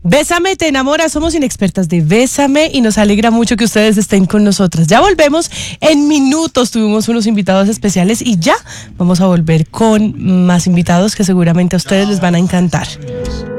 Bésame, te enamora, somos inexpertas de Bésame y nos alegra mucho que ustedes estén con nosotras. Ya volvemos en minutos, tuvimos unos invitados especiales y ya vamos a volver con más invitados que seguramente a ustedes les van a encantar.